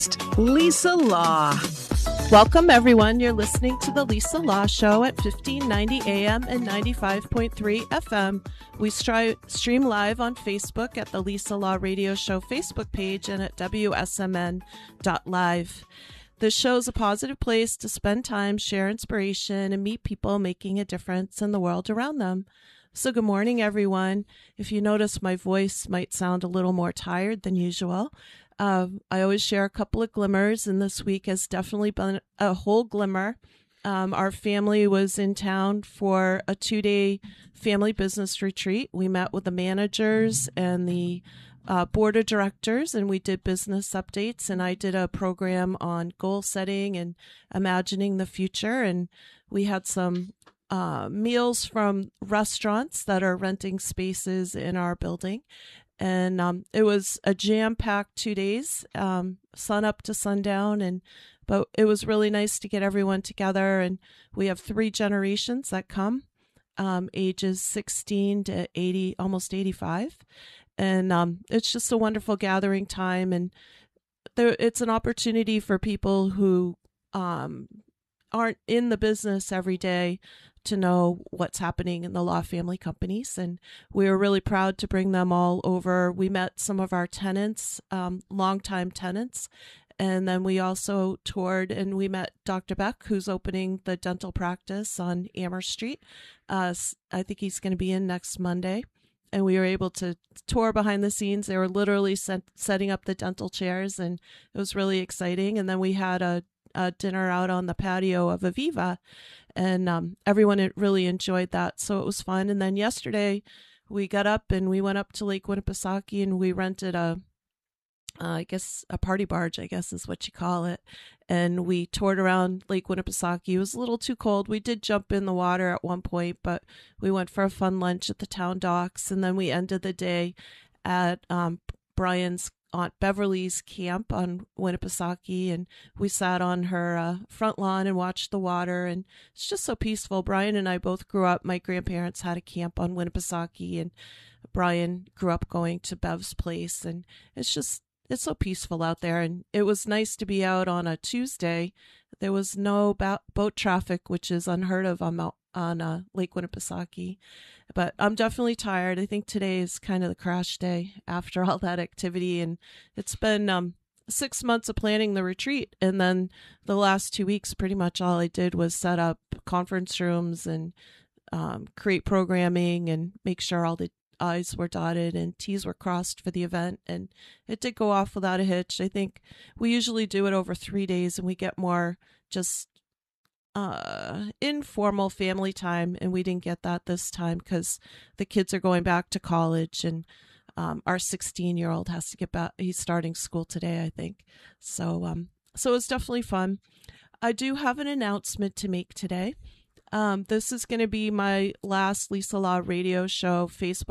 Lisa Law. Welcome, everyone. You're listening to The Lisa Law Show at 1590 AM and 95.3 FM. We stream live on Facebook at the Lisa Law Radio Show Facebook page and at WSMN.live. This show is a positive place to spend time, share inspiration, and meet people making a difference in the world around them. So good morning, everyone. If you notice, my voice might sound a little more tired than usual. I always share a couple of glimmers, and this week has definitely been a whole glimmer. Our family was in town for a 2-day family business retreat. We met with the managers and the board of directors, and we did business updates, and I did a program on goal setting and imagining the future, and we had some meals from restaurants that are renting spaces in our building. And it was a jam-packed 2 days, sun up to sundown, but it was really nice to get everyone together. And we have 3 generations that come, ages 16 to 80, almost 85. And it's just a wonderful gathering time. And it's an opportunity for people who aren't in the business every day to know what's happening in the law family companies. And we were really proud to bring them all over. We met some of our tenants, longtime tenants, and then we also toured and we met Dr. Beck, who's opening the dental practice on Amherst Street. I think he's going to be in next Monday. And we were able to tour behind the scenes. They were literally setting up the dental chairs, and it was really exciting. And then we had a dinner out on the patio of Aviva, and everyone really enjoyed that. So it was fun. And then yesterday we got up and we went up to Lake Winnipesaukee, and we rented a party barge, I guess is what you call it. And we toured around Lake Winnipesaukee. It was a little too cold. We did jump in the water at one point, but we went for a fun lunch at the town docks. And then we ended the day at Brian's Aunt Beverly's camp on Winnipesaukee, and we sat on her front lawn and watched the water, and it's just so peaceful. Brian and I both grew up, my grandparents had a camp on Winnipesaukee, and Brian grew up going to Bev's place, and it's so peaceful out there. And it was nice to be out on a Tuesday. There was no boat traffic, which is unheard of on Lake Winnipesaukee. But I'm definitely tired. I think today is kind of the crash day after all that activity. And it's been 6 months of planning the retreat. And then the last 2 weeks, pretty much all I did was set up conference rooms and create programming and make sure all the I's were dotted and T's were crossed for the event. And it did go off without a hitch. I think we usually do it over 3 days, and we get more just informal family time, and we didn't get that this time because the kids are going back to college, and our 16-year-old has to get back. He's starting school today, I think. So it's definitely fun. I do have an announcement to make today. This is going to be my last Lisa Law radio show,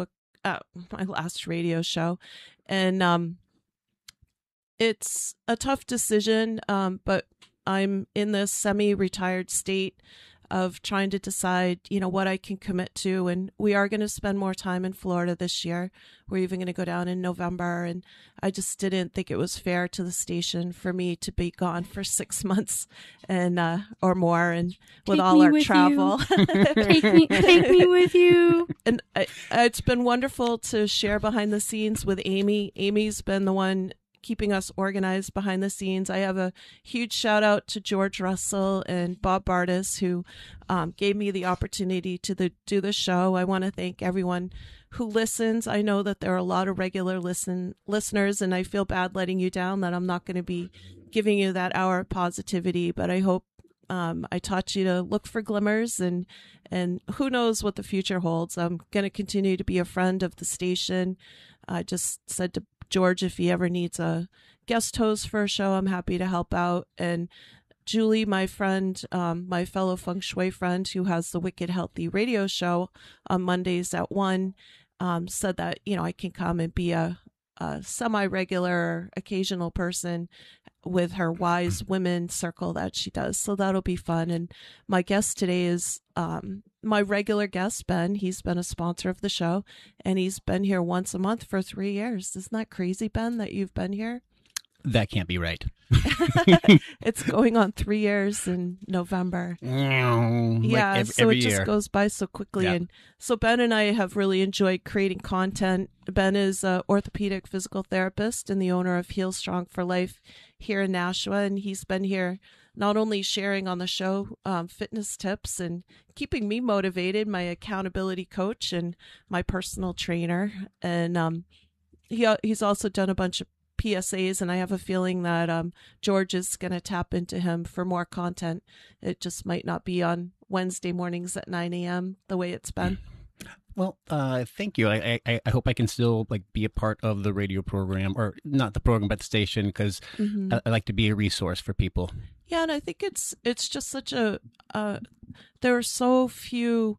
my last radio show, and it's a tough decision, but I'm in this semi-retired state of trying to decide, what I can commit to. And we are going to spend more time in Florida this year. We're even going to go down in November. And I just didn't think it was fair to the station for me to be gone for 6 months and or more, and with all our travel. Take me with you. And it's been wonderful to share behind the scenes with Amy. Amy's been the one keeping us organized behind the scenes. I have a huge shout out to George Russell and Bob Bardis, who gave me the opportunity to do the show. I want to thank everyone who listens. I know that there are a lot of regular listeners, and I feel bad letting you down that I'm not going to be giving you that hour of positivity, but I hope I taught you to look for glimmers, and who knows what the future holds. I'm going to continue to be a friend of the station. I just said to George, if he ever needs a guest host for a show, I'm happy to help out. And Julie, my friend, my fellow feng shui friend who has the Wicked Healthy radio show on Mondays at 1, said that, I can come and be a semi-regular, occasional person with her Wise Women circle that she does. So that'll be fun. And my guest today is my regular guest, Ben. He's been a sponsor of the show, and he's been here once a month for 3 years. Isn't that crazy, Ben, that you've been here? That can't be right. It's going on 3 years in November. Like So every it just year. goes by so quickly. Yeah. And so Ben and I have really enjoyed creating content. Ben is an orthopedic physical therapist and the owner of Heal Strong for Life here in Nashua. And he's been here not only sharing on the show fitness tips and keeping me motivated, my accountability coach and my personal trainer. And he's also done a bunch of PSAs, and I have a feeling that George is going to tap into him for more content. It just might not be on Wednesday mornings at 9 a.m. the way it's been. Well, thank you. I hope I can still like be a part of the radio program, or not the program, but the station, because I like to be a resource for people. Yeah, and I think it's just such a there are so few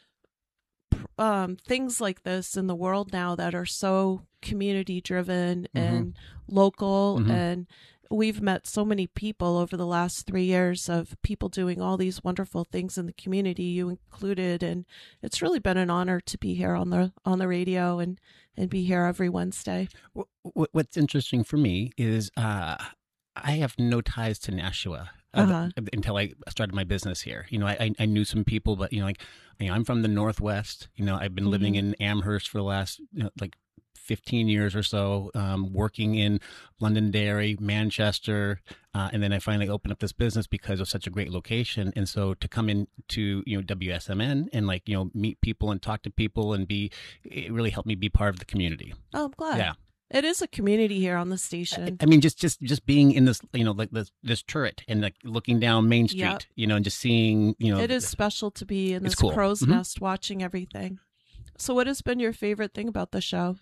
things like this in the world now that are so community driven and local, and we've met so many people over the last 3 years of people doing all these wonderful things in the community, you included, and it's really been an honor to be here on the radio and be here every Wednesday. What's interesting for me is I have no ties to Nashua. Until I started my business here. I knew some people, but I'm from the Northwest. I've been living in Amherst for the last 15 years or so, working in Londonderry, Manchester, and then I finally opened up this business because of such a great location. And so to come into WSMN and meet people and talk to people and it really helped me be part of the community. Oh, I'm glad. Yeah. It is a community here on the station. I mean, just being in this, this turret and looking down Main Street, and just seeing, It is special to be in this cool. crow's nest watching everything. So what has been your favorite thing about the show?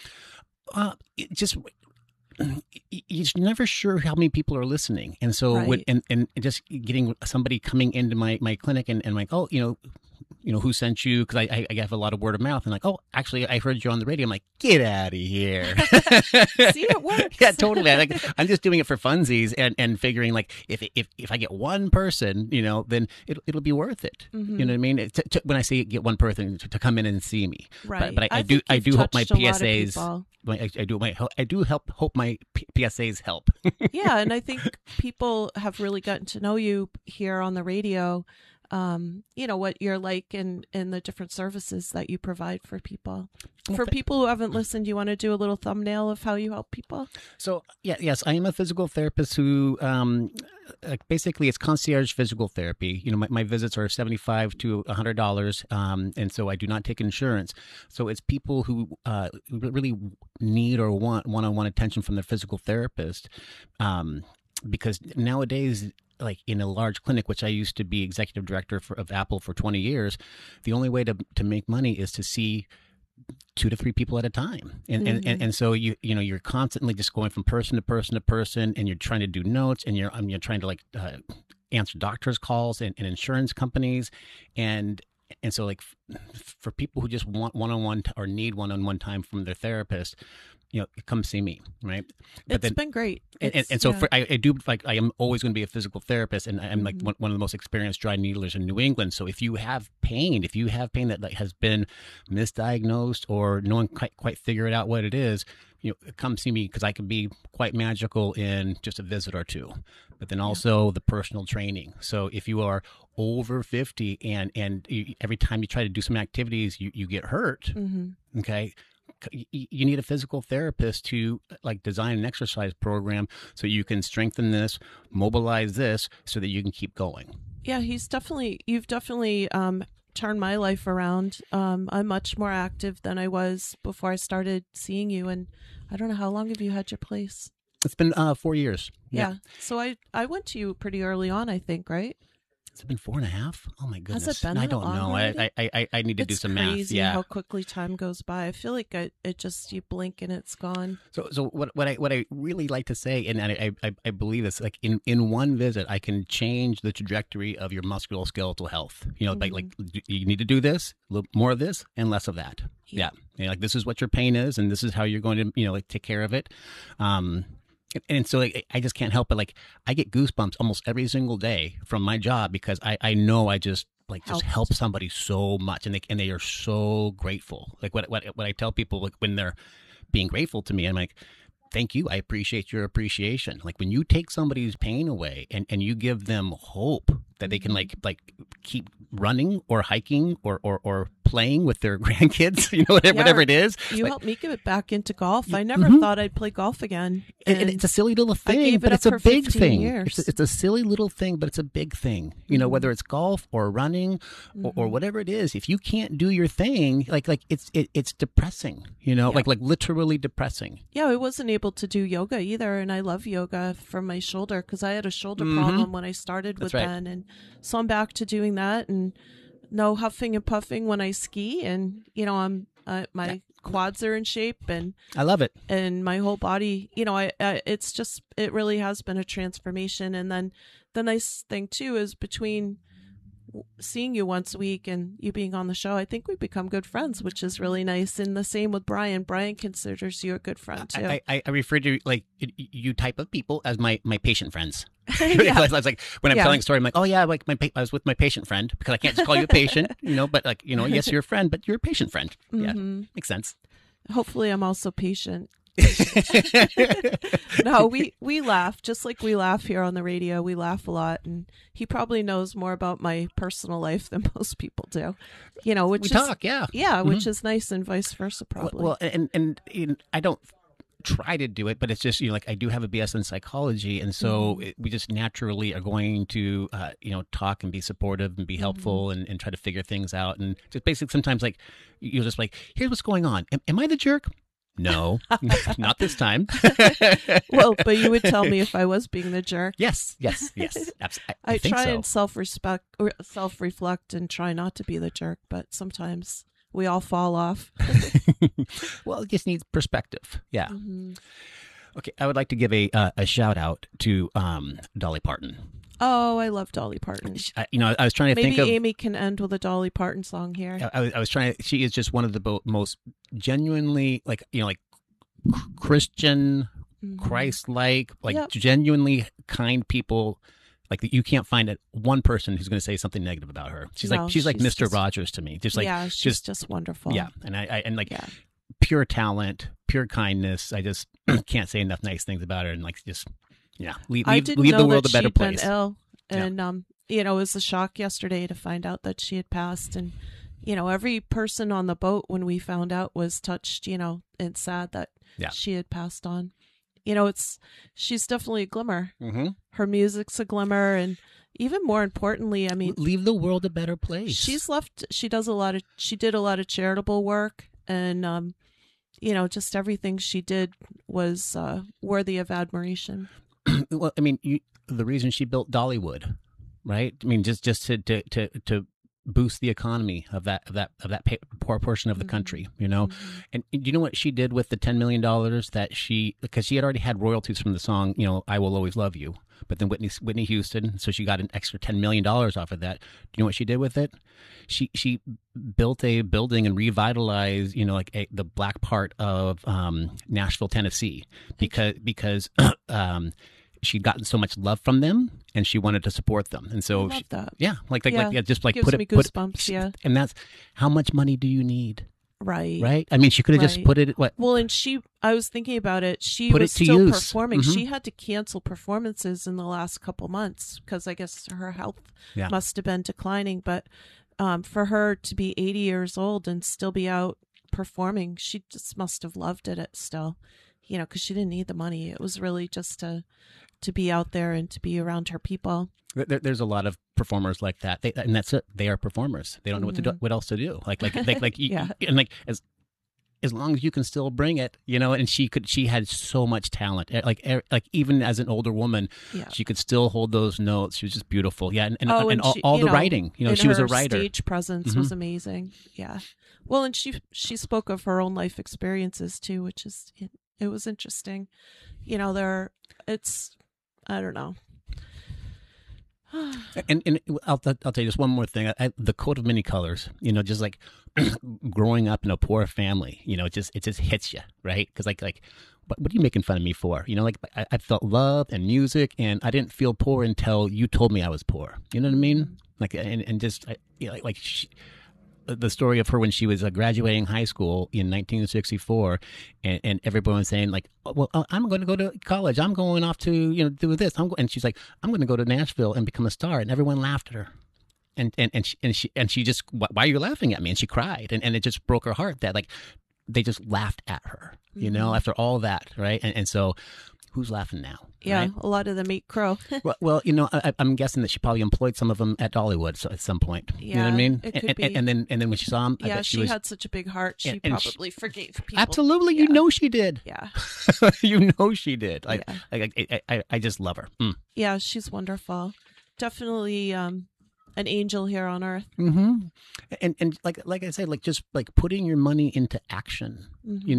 You're never sure how many people are listening. And so Right. and just getting somebody coming into my clinic and like, oh, who sent you? Because I have a lot of word of mouth and like, oh, actually, I heard you on the radio. I'm like, get out of here. See, it works. Yeah, totally. I'm just doing it for funsies and figuring like if I get one person, then it'll be worth it. You know what I mean? When I say get one person to come in and see me, Right. But I think do you've hope my touched a lot of PSAs. people. I do hope my PSAs help. Yeah, and I think people have really gotten to know you here on the radio. What you're like in the different services that you provide for people. For people who haven't listened, you want to do a little thumbnail of how you help people? So, yes, I am a physical therapist who basically it's concierge physical therapy. My visits are $75 to $100, and so I do not take insurance. So it's people who really need or want one-on-one attention from their physical therapist, because nowadays, like in a large clinic, which I used to be executive director of Apple for 20 years, the only way to make money is to see 2 to 3 people at a time. And so you're constantly just going from person to person to person, and you're trying to do notes, and you're trying to answer doctors' calls and insurance companies. And so for people who just want one-on-one or need one-on-one time from their therapist, come see me, right? But It's been great. And so I do I am always going to be a physical therapist, and I'm like one of the most experienced dry needlers in New England. So if you have pain that has been misdiagnosed or no one quite figured out what it is, come see me, because I can be quite magical in just a visit or two. But then also the personal training. So if you are over 50 and every time you try to do some activities, you get hurt, okay? You need a physical therapist to design an exercise program so you can strengthen this, mobilize this, so that you can keep going. Yeah, you've definitely turned my life around. I'm much more active than I was before I started seeing you. And I don't know, how long have you had your place? It's been 4 years. Yeah. So I went to you pretty early on, I think, right? It's been 4.5. Oh my goodness! Has it been I that don't long know. already? I need to do some math. It's crazy Yeah. how quickly time goes by. I feel like it just, you blink and it's gone. So what I really like to say, and I believe this, like in one visit, I can change the trajectory of your musculoskeletal health. Like you need to do this, a little more of this, and less of that. Yeah. This is what your pain is, and this is how you're going to take care of it. And so I just can't help it. I get goosebumps almost every single day from my job, because I know I just help somebody so much, and they are so grateful. What I tell people, when they're being grateful to me, I'm like, thank you. I appreciate your appreciation. Like when you take somebody's pain away and you give them hope that they can like keep running or hiking or playing with their grandkids, whatever it is. You helped me get back into golf. I never thought I'd play golf again. And it's a silly little thing, but it's a big thing. It's a silly little thing, but it's a big thing. Whether it's golf or running or whatever it is, if you can't do your thing, like it's depressing, like literally depressing. Yeah, I wasn't able to do yoga either, and I love yoga for my shoulder because I had a shoulder problem when I started with Ben, and so I'm back to doing that, and no huffing and puffing when I ski, and I'm my quads are in shape, and I love it, and my whole body. It's just it really has been a transformation. And then the nice thing too is between seeing you once a week and you being on the show, I think we've become good friends, which is really nice. And the same with Brian. Brian considers you a good friend too. I refer to like you type of people as my patient friends. Yeah. I was like, when I'm telling a story, I'm like, oh yeah, like I was with my patient friend, because I can't just call you a patient, but like, yes, you're a friend, but you're a patient friend. Yeah, makes sense. Hopefully I'm also patient. No, we laugh just like we laugh here on the radio. We laugh a lot, and he probably knows more about my personal life than most people do. Which we talk, which is nice, and vice versa, probably. Well, and I don't try to do it, but it's just like I do have a BS in psychology, and so we just naturally are going to talk and be supportive and be helpful and try to figure things out, and just basically sometimes like you'll just like, here's what's going on. Am I the jerk? No, not this time. Well, but you would tell me if I was being the jerk. Yes. Absolutely. I think try so. and self-reflect and try not to be the jerk, but sometimes we all fall off. Well, it just needs perspective. Yeah. Okay, I would like to give a shout out to Dolly Parton. Oh, I love Dolly Parton. I was trying to think of... Maybe Amy can end with a Dolly Parton song here. I was trying to... She is just one of the most genuinely, like Christian, Christ-like, genuinely kind people. Like, you can't find one person who's going to say something negative about her. She's like Mr. Rogers to me. Just like, yeah, she's just wonderful. Yeah, and pure talent, pure kindness. I just can't say enough nice things about her, and like just... Yeah, leave the world a better place. Been ill, and it was a shock yesterday to find out that she had passed, and every person on the boat when we found out was touched, and sad that she had passed on. She's definitely a glimmer. Her music's a glimmer, and even more importantly, I mean, leave the world a better place. She did a lot of charitable work, and just everything she did was worthy of admiration. Well, I mean, the reason she built Dollywood, right? I mean, just to boost the economy of that poor portion of the country, And you know what she did with the $10 million because she had already had royalties from the song, "I Will Always Love You," but then Whitney Houston, so she got an extra $10 million off of that. Do you know what she did with it? She built a building and revitalized, the black part of Nashville, Tennessee, because she'd gotten so much love from them, and she wanted to support them, and so I love that. Just like gives me goosebumps. Yeah, and that's how much money do you need? Right. I mean, she could have just put it. What? Well, and I was thinking about it. She put was it to still use. Performing. She had to cancel performances in the last couple months because I guess her health must have been declining. But for her to be 80 years old and still be out performing, she just must have loved it still, because she didn't need the money. It was really just to be out there and to be around her people. There's a lot of performers like that, and that's it. They are performers. They don't know what else to do. And like as long as you can still bring it, And she had so much talent. Like even as an older woman, she could still hold those notes. She was just beautiful. Yeah, and all the writing. She was a writer. Stage presence was amazing. Yeah. Well, and she spoke of her own life experiences too, which is it was interesting. I don't know. And I'll tell you just one more thing. The coat of many colors, just like growing up in a poor family, it just hits you, right? Because like what are you making fun of me for? I felt love and music, and I didn't feel poor until you told me I was poor. You know what I mean? Like and just the story of her when she was graduating high school in 1964, and everyone was saying like, well, I'm going to go to college. I'm going off to do this. And she's like, I'm going to go to Nashville and become a star, and everyone laughed at her. And she just, why are you laughing at me? And she cried, and it just broke her heart that like they just laughed at her, after all that, right? And so, who's laughing now? Yeah, right? a lot of them eat crow. well, I'm guessing that she probably employed some of them at Dollywood at some point. Yeah, you know what I mean? it could be. And then when she saw him, I Yeah, bet she had such a big heart. She and probably forgave people. absolutely, Yeah. you know she did. Yeah. You know she did. Yeah. I just love her. Yeah, she's wonderful. Definitely an angel here on earth. Mm-hmm. And like I said, like just like putting your money into action.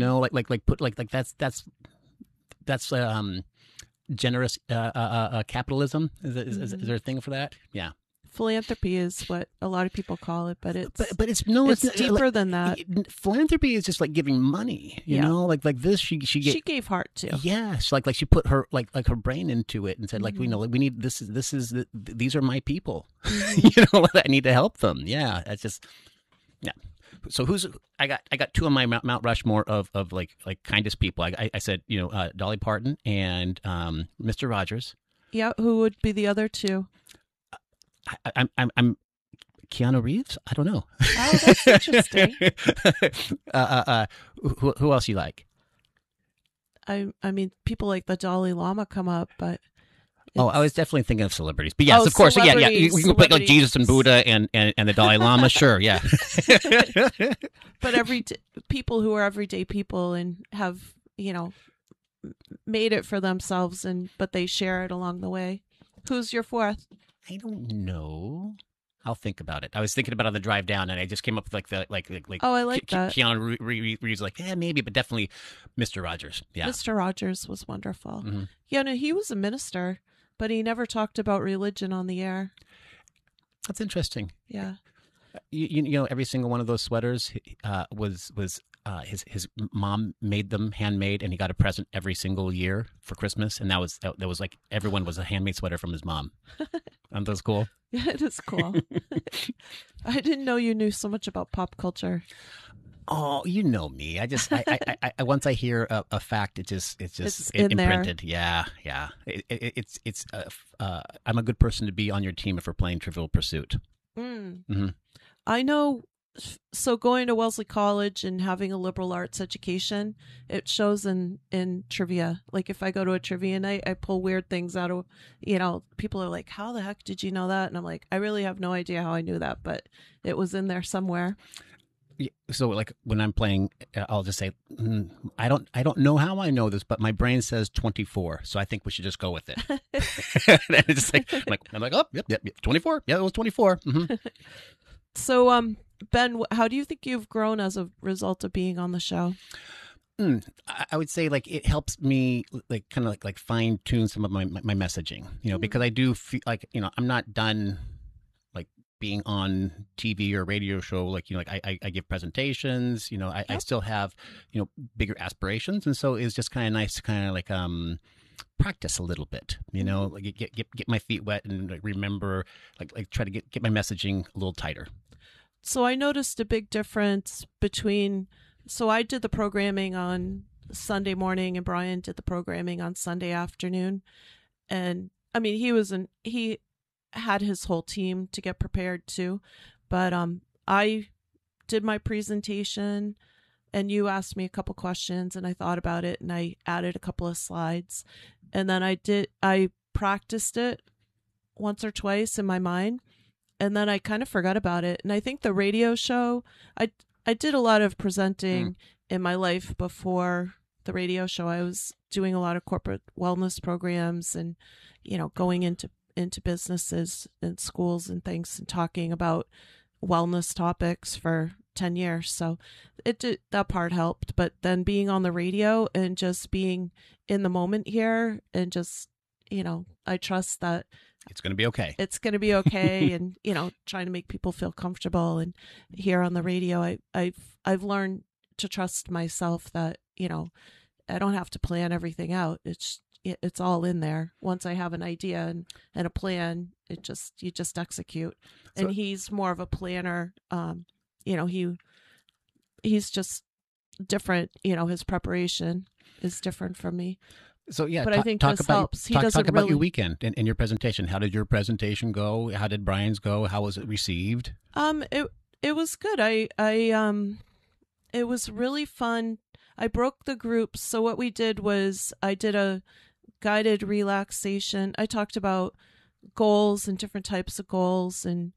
That's generous capitalism. Is there a thing for that? Yeah. Philanthropy is what a lot of people call it, but it's it's deeper than that. Philanthropy is just like giving money, you know, like this. She gave heart too. Yes, like she put her like her brain into it and said like we need these are my people, I need to help them. Yeah, that's just So I got two of my Mount Rushmore of like kindest people. I said Dolly Parton and Mr. Rogers. Yeah, who would be the other two? I'm Keanu Reeves. I don't know. Oh, that's interesting. Who else you like? I mean, people like the Dalai Lama come up, but I was definitely thinking of celebrities. But yes, of course, yeah. We can put like Jesus and Buddha and the Dalai Lama. Sure, yeah. But people who are everyday people and have made it for themselves, but they share it along the way. Who's your fourth? I don't know. I'll think about it. I was thinking about it on the drive down, and I just came up with like. Oh, I like that. Keanu Reeves, like, maybe, but definitely Mr. Rogers. Yeah, Mr. Rogers was wonderful. Mm-hmm. Yeah, no, he was a minister, but he never talked about religion on the air. That's interesting. Yeah. Every single one of those sweaters was his mom made them handmade, and he got a present every single year for Christmas, and that was like everyone was a handmade sweater from his mom. Aren't those cool? Yeah, it is cool. I didn't know you knew so much about pop culture. Oh, you know me. I once I hear a fact, it's imprinted. There. Yeah. It's I'm a good person to be on your team if we're playing Trivial Pursuit. Mm-hmm. I know. So going to Wellesley College and having a liberal arts education, it shows in trivia. Like if I go to a trivia night, I pull weird things out of, people are like, how the heck did you know that? And I'm like, I really have no idea how I knew that, but it was in there somewhere. So like when I'm playing, I'll just say, I don't know how I know this, but my brain says 24. So I think we should just go with it. And it's like, I'm like, oh, yep, 24. Yeah, it was 24. Mm-hmm. So, Ben, how do you think you've grown as a result of being on the show? I would say like it helps me like kind of like fine tune some of my messaging, because I do feel like, I'm not done like being on TV or radio show. Like, I give presentations, I still have, bigger aspirations. And so it's just kind of nice to kind of like, practice a little bit, like get my feet wet and like, remember, like try to get my messaging a little tighter. So I noticed a big difference so I did the programming on Sunday morning and Brian did the programming on Sunday afternoon. And I mean, he had his whole team to get prepared too, but I did my presentation and you asked me a couple questions and I thought about it and I added a couple of slides and then I practiced it once or twice in my mind. And then I kind of forgot about it. And I think the radio show, I did a lot of presenting in my life before the radio show. I was doing a lot of corporate wellness programs and, going into businesses and schools and things and talking about wellness topics for 10 years. So that part helped. But then being on the radio and just being in the moment here and just, I trust that it's going to be okay. It's going to be okay. And, trying to make people feel comfortable. And here on the radio, I've learned to trust myself that, I don't have to plan everything out. It's all in there. Once I have an idea and a plan, you just execute. And he's more of a planner. he's just different. His preparation is different from me. So yeah, but I think this helps. Talk about your weekend and your presentation. How did your presentation go? How did Brian's go? How was it received? It was good. It was really fun. I broke the groups. So what we did was I did a guided relaxation. I talked about goals and different types of goals, and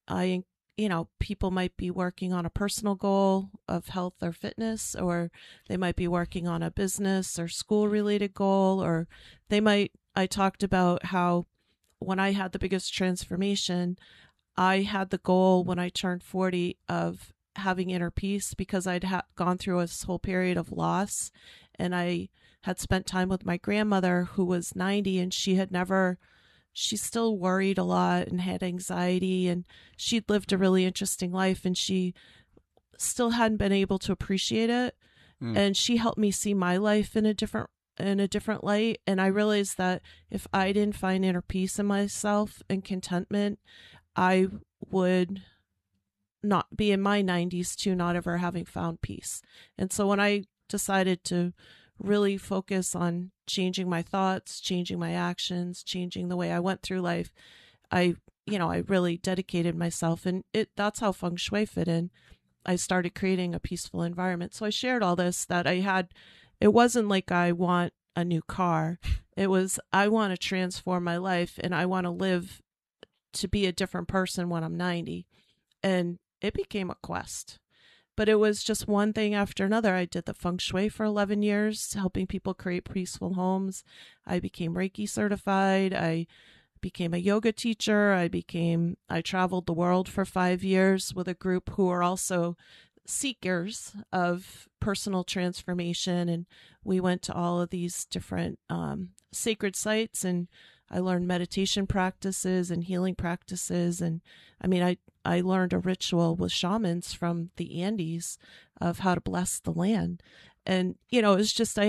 people might be working on a personal goal of health or fitness, or they might be working on a business or school related goal, or I talked about how when I had the biggest transformation, I had the goal when I turned 40 of having inner peace, because I'd gone through this whole period of loss, and I had spent time with my grandmother who was 90, and she still worried a lot and had anxiety, and she'd lived a really interesting life, and she still hadn't been able to appreciate it. And she helped me see my life in a different light. And I realized that if I didn't find inner peace in myself and contentment, I would not be in my 90s too, not ever having found peace. And so when I decided to really focus on changing my thoughts, changing my actions, changing the way I went through life, I really dedicated myself, and that's how feng shui fit in. I started creating a peaceful environment. So I shared all this that I had. It wasn't like I want a new car. It was, I want to transform my life, and I want to live to be a different person when I'm 90. And it became a quest. But it was just one thing after another. I did the feng shui for 11 years, helping people create peaceful homes. I became Reiki certified. I became a yoga teacher. I traveled the world for 5 years with a group who are also seekers of personal transformation. And we went to all of these different sacred sites, and I learned meditation practices and healing practices. And I learned a ritual with shamans from the Andes of how to bless the land. And, it was just,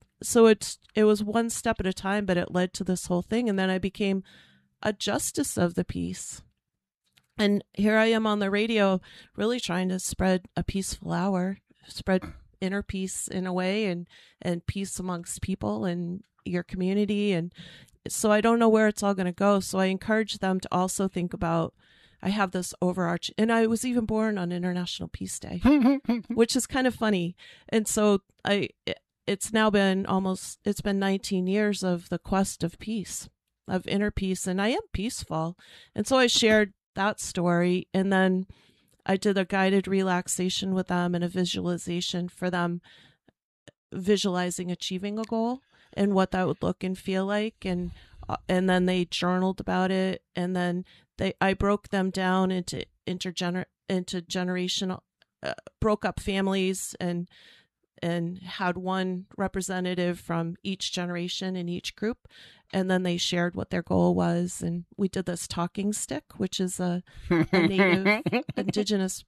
it was one step at a time, but it led to this whole thing. And then I became a justice of the peace. And here I am on the radio, really trying to spread a peaceful hour, spread inner peace in a way, and peace amongst people and your community. And so I don't know where it's all going to go. So I encourage them to also think about, I have this overarching, and I was even born on International Peace Day, which is kind of funny. And so it's been 19 years of the quest of peace, of inner peace, and I am peaceful. And so I shared that story, and then I did a guided relaxation with them and a visualization for them, visualizing achieving a goal and what that would look and feel like. And then they journaled about it, and then I broke them down into generational, broke up families, and had one representative from each generation in each group, and then they shared what their goal was. And we did this talking stick, which is a native indigenous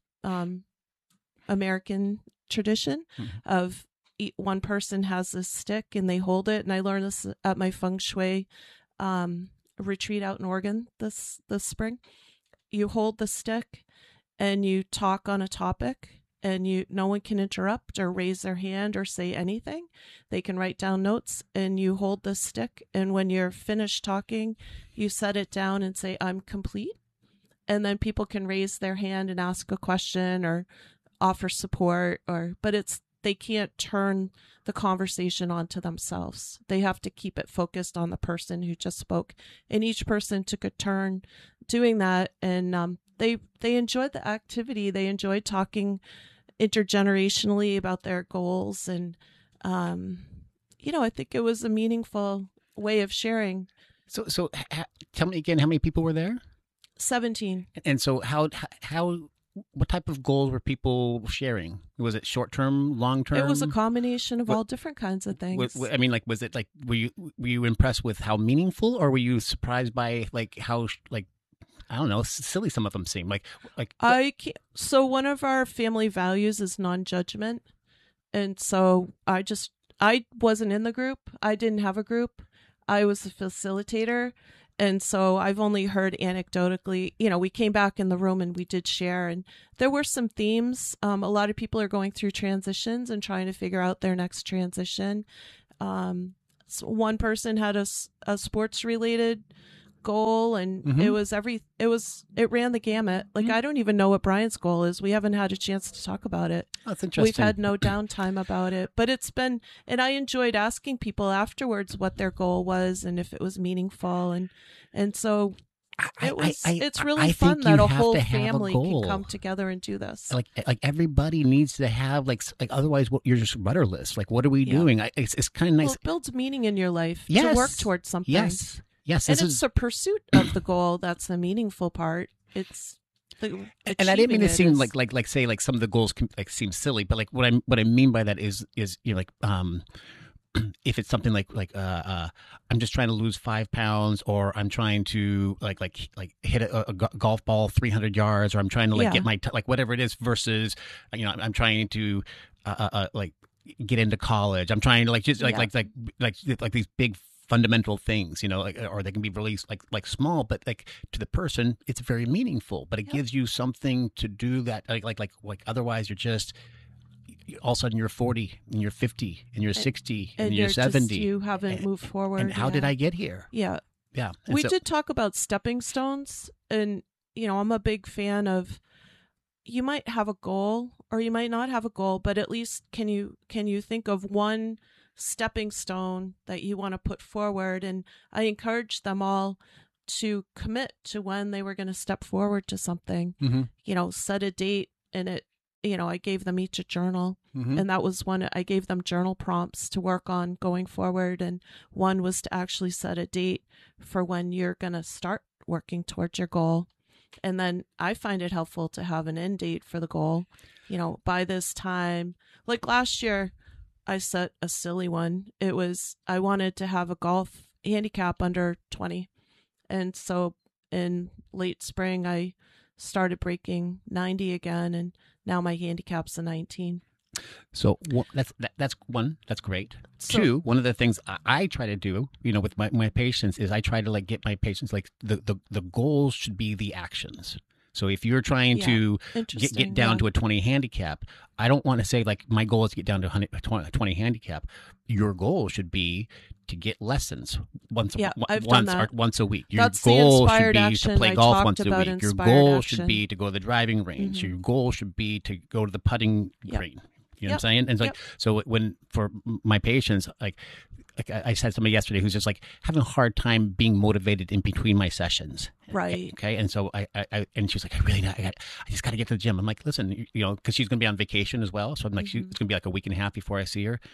American tradition of one person has this stick and they hold it. And I learned this at my feng shui retreat out in Oregon this spring. You hold the stick and you talk on a topic, and no one can interrupt or raise their hand or say anything. They can write down notes, and you hold the stick, and when you're finished talking, you set it down and say, "I'm complete." And then people can raise their hand and ask a question or offer support, but they can't turn the conversation onto themselves. They have to keep it focused on the person who just spoke. And each person took a turn doing that, and they enjoyed the activity. They enjoyed talking intergenerationally about their goals, and I think it was a meaningful way of sharing. So tell me again, how many people were there? 17. And so what type of goals were people sharing? Was it short term, long term? It was a combination of all different kinds of things. Was it like, were you impressed with how meaningful, or were you surprised by how I don't know, silly some of them seem like. So one of our family values is non-judgment. And so I wasn't in the group. I didn't have a group. I was the facilitator. And so I've only heard anecdotally, we came back in the room and we did share, and there were some themes. A lot of people are going through transitions and trying to figure out their next transition. So one person had a sports related goal, and it ran the gamut. Like, I don't even know what Brian's goal is. We haven't had a chance to talk about it. That's interesting. We've had no downtime about it, but and I enjoyed asking people afterwards what their goal was and if it was meaningful. And so it's really fun that a whole family can come together and do this. Like everybody needs to have like otherwise you're just rudderless. Like, what are we doing? It's kind of nice. Well, it builds meaning in your life to work towards something. Yes, and it's the pursuit of the goal that's the meaningful part. It's and I didn't mean to seem like say like some of the goals seem silly, but like what I mean by that is like if it's something like I'm just trying to lose 5 pounds, or I'm trying to like hit a golf ball 300 yards, or I'm trying to get my whatever it is, versus I'm trying to get into college. I'm trying to just like these big fundamental things, or they can be really like small, but like to the person it's very meaningful, but it gives you something to do that like otherwise you're just all of a sudden you're 40 and you're 50 and you're 60 and you're 70. You haven't moved forward. And how did I get here? Yeah. And we did talk about stepping stones, and I'm a big fan of, you might have a goal or you might not have a goal, but at least can you think of one stepping stone that you want to put forward? And I encourage them all to commit to when they were going to step forward to something. Set a date, and I gave them each a journal, and that was one. I gave them journal prompts to work on going forward, and one was to actually set a date for when you're going to start working towards your goal. And then I find it helpful to have an end date for the goal. By this time, like last year, I set a silly one. It was, I wanted to have a golf handicap under 20. And so in late spring, I started breaking 90 again, and now my handicap's a 19. So that's one. That's great. So, 2, one of the things I try to do, with my patients is I try to get my patients, the goals should be the actions. So if you're trying to get down to a 20 handicap, I don't want to say my goal is to get down to a 20 handicap. Your goal should be to get lessons once a week. Your goal should be to play golf once a week. Your goal should be to go to the driving range. Your goal should be to go to the putting green. You know what I'm saying? And so when for my patients, like I said, somebody yesterday who's just having a hard time being motivated in between my sessions. Right. Okay. And so I and she was like, I just got to get to the gym. I'm like, listen, because she's going to be on vacation as well. So I'm like, it's going to be like a week and a half before I see her.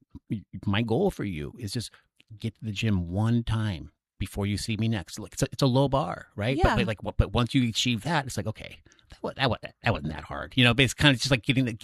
My goal for you is just get to the gym one time before you see me next. It's a low bar, right? Yeah. But once you achieve that, it's like, okay, that wasn't that hard. But it's kind of just like getting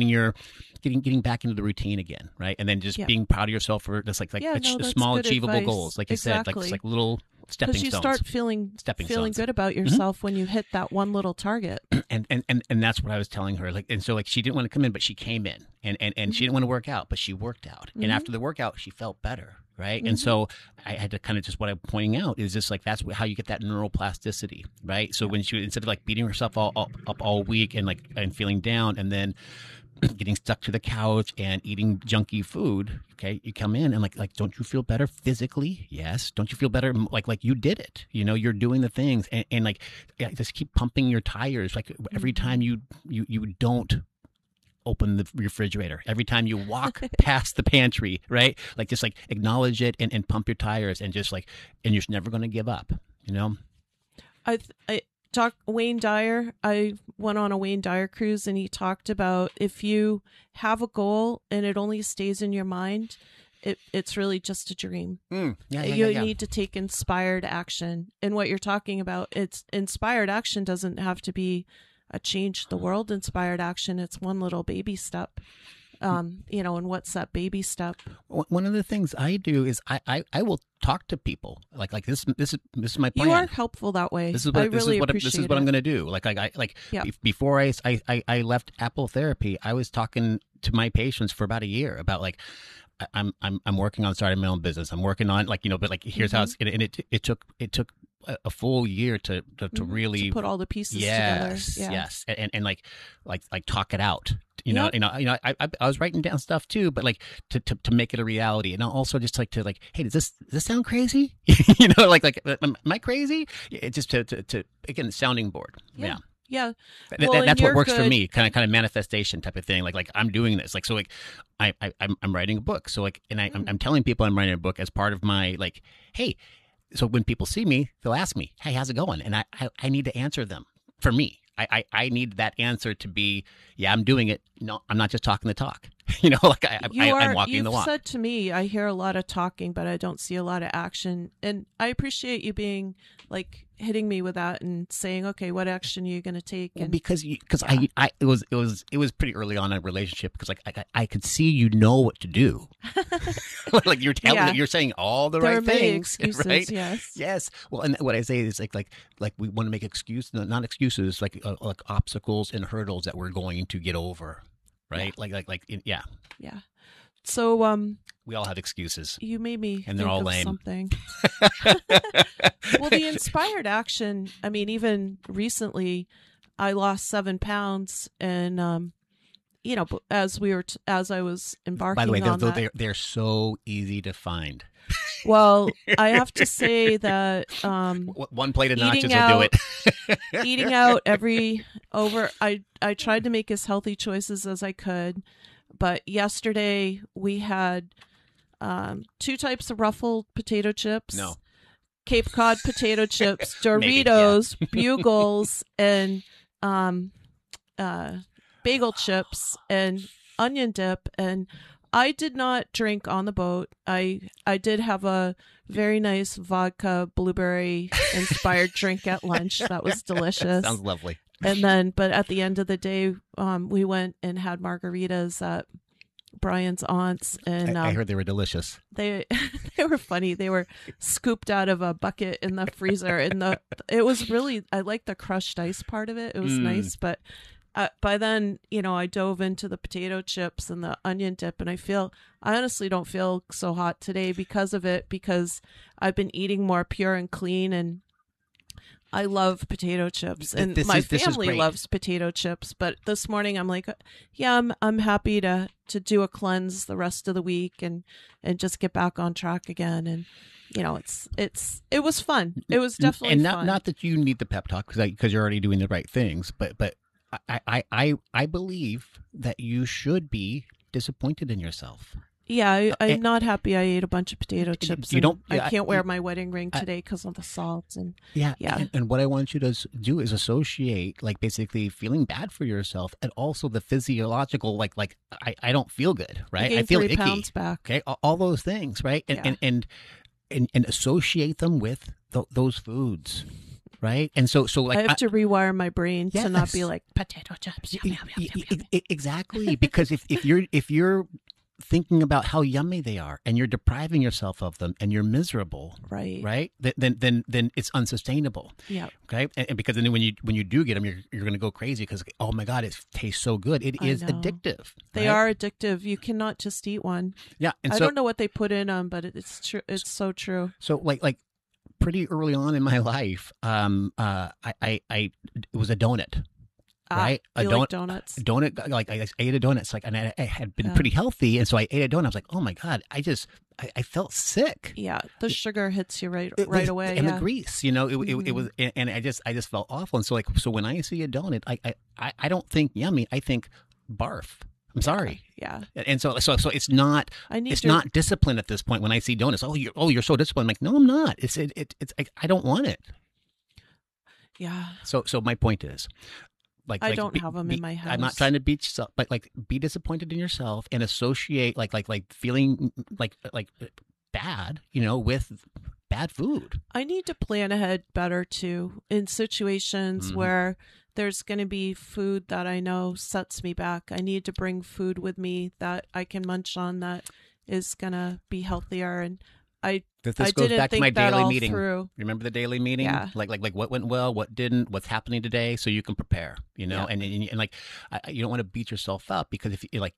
back into the routine again, right? And then just being proud of yourself for just small achievable advice. Goals, like you said, like little stepping stones. Because you start feeling good about yourself when you hit that one little target. And that's what I was telling her. And so she didn't want to come in, but she came in, and she didn't want to work out, but she worked out. And after the workout, she felt better. Right. And so I had to kind of just what I'm pointing out is just that's how you get that neuroplasticity. Right. So when she, instead of beating herself up all week and feeling down and then getting stuck to the couch and eating junky food. Okay. You come in and don't you feel better physically? Yes. Don't you feel better? Like you did it, you're doing the things and just keep pumping your tires. Every time you don't open the refrigerator, every time you walk past the pantry, right? Just acknowledge it and pump your tires and just and you're just never going to give up, I talked Wayne Dyer. I went on a Wayne Dyer cruise, and he talked about if you have a goal and it only stays in your mind, it's really just a dream. You need to take inspired action. And what you're talking about, it's inspired action doesn't have to be a change the world inspired action. It's one little baby step. And what's that baby step? One of the things I do is I will talk to people like this is my plan. You are helpful that way. This is what I'm going to do. Before I left Apple Therapy, I was talking to my patients for about a year about I'm working on starting my own business. I'm working on but like here's how it's and it took a full year to really to put all the pieces yes, together. Yeah. Yes, and like talk it out. I was writing down stuff too, but like to make it a reality, and also just like to like, hey, does this sound crazy? Am I crazy? It's just to again, sounding board. Yeah. Yeah. That's what works for me. Kind of manifestation type of thing. Like I'm doing this. Like so. Like I'm writing a book. So like, and I'm telling people I'm writing a book as part of my like, hey. So when people see me, they'll ask me, hey, how's it going? And I need to answer them. For me, I need that answer to be, yeah, I'm doing it. No, I'm not just talking the talk. I'm walking the walk. You've said to me, I hear a lot of talking, but I don't see a lot of action. And I appreciate you being like hitting me with that and saying, okay, what action are you going to take? And because it was pretty early on in a relationship because like I could see what to do. Like you're telling you're saying all the right things, excuses, right? Yes. Well, and what I say is like we want to make not excuses, like obstacles and hurdles that we're going to get over, right? Yeah. Yeah. So we all have excuses. You made me and they're all lame. Something. Well, the inspired action. I mean, even recently, I lost 7 pounds, and as I was embarking. By the way, on they're so easy to find. Well, I have to say that one plate of nachos will do it. Eating out I tried to make as healthy choices as I could, but yesterday we had 2 types of Ruffled potato chips. No. Cape Cod potato chips, Doritos, Bugles, and bagel chips and onion dip. And I did not drink on the boat. I did have a very nice vodka blueberry inspired drink at lunch. That was delicious. Sounds lovely. And then, but at the end of the day, we went and had margaritas at Brian's aunt's, and I heard they were delicious. They were funny. They were scooped out of a bucket in the freezer, and it was really, I liked the crushed ice part of it. It was nice, but by then, I dove into the potato chips and the onion dip, and I honestly don't feel so hot today because of it, because I've been eating more pure and clean, and I love potato chips, and my family loves potato chips. But this morning, I'm like, yeah, I'm happy to do a cleanse the rest of the week and just get back on track again. And it was fun. It was definitely fun. Not that you need the pep talk because you're already doing the right things, but I believe that you should be disappointed in yourself. Yeah, I'm not happy I ate a bunch of potato chips. I can't wear my wedding ring today because of the salt. And yeah. And what I want you to do is associate, like, basically feeling bad for yourself, and also the physiological, like I don't feel good, right? I feel 3 icky. pounds back. Okay, all those things, right? And associate them with those foods. Right, and so like I have to rewire my brain to not be like potato chips. Exactly, because if you're thinking about how yummy they are and you're depriving yourself of them and you're miserable, right, then it's unsustainable. Yeah. Okay, and because then when you do get them, you're going to go crazy because, oh my God, it tastes so good. It is addictive. They are addictive. You cannot just eat one. Yeah, and I don't know what they put in them, but it's true. It's so true. So like. Pretty early on in my life, it was a donut, right? Like donuts. Donut, like I ate a donut. It's like, and I had been pretty healthy, and so I ate a donut. I was like, oh my God, I felt sick. Yeah, the sugar hits you right away, and the grease, it was, and I just felt awful. And so when I see a donut, I don't think yummy. I think barf. I'm sorry. Yeah. And so it's not not discipline at this point when I see donuts. You're so disciplined. I'm like, no, I'm not. It's I don't want it. Yeah. So my point is, I don't have them in my house. I'm not trying to beat yourself, but like be disappointed in yourself and associate like feeling like bad, with bad food. I need to plan ahead better too in situations where there's going to be food that I know sets me back. I need to bring food with me that I can munch on that is going to be healthier. And this I goes didn't back to think my that daily all meeting. through. Remember the daily meeting? Yeah. Like what went well, what didn't, what's happening today, so you can prepare. Yeah. And like you don't want to beat yourself up because if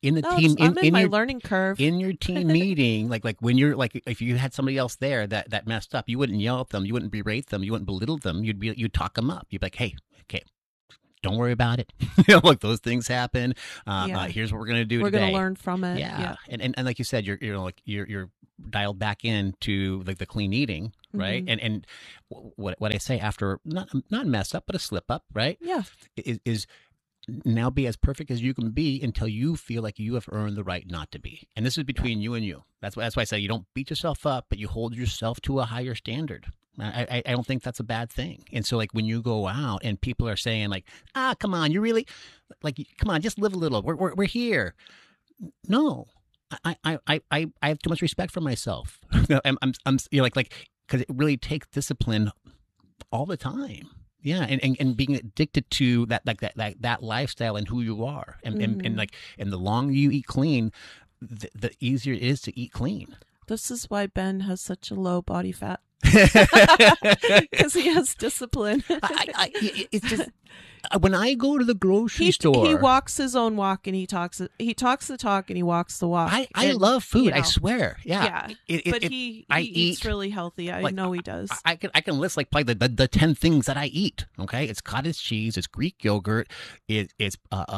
in the No, team, I'm in my your learning curve. in your team meeting, like when you're like, if you had somebody else there that messed up, you wouldn't yell at them, you wouldn't berate them, you wouldn't belittle them. You'd talk them up. You'd be like, hey, okay, don't worry about it. Like those things happen. Here's what we're gonna do. We're today. gonna learn from it. Yeah. And like you said, you're dialed back into like the clean eating, right? Mhm. And what I say after not mess up, but a slip up, right? Yeah. Is now be as perfect as you can be until you feel like you have earned the right not to be. And this is between you and you. That's why I say you don't beat yourself up, but you hold yourself to a higher standard. I don't think that's a bad thing. And so like when you go out and people are saying like, come on, you really like, come on, just live a little. We're here. No, I have too much respect for myself. I'm like, because it really takes discipline all the time. Yeah, and being addicted to that lifestyle and who you are, and the longer you eat clean, the easier it is to eat clean. This is why Ben has such a low body fat. Because he has discipline. It's just when I go to the grocery store, he walks his own walk and he talks the talk and he walks the walk. I love food. I swear. Yeah. But he eats really healthy. I know he does. I can list like probably the 10 things that I eat. Okay, it's cottage cheese, it's Greek yogurt, it's